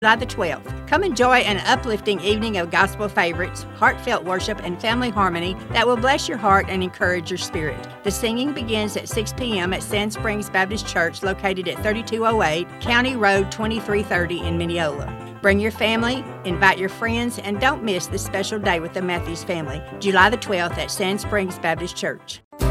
July the 12th. Come enjoy an uplifting evening of gospel favorites, heartfelt worship, and family harmony that will bless your heart and encourage your spirit. The singing begins at 6 p.m. at Sand Springs Baptist Church, located at 3208 County Road 2330 in Mineola. Bring your family, invite your friends, and don't miss this special day with the Matthews family, July the 12th at Sand Springs Baptist Church.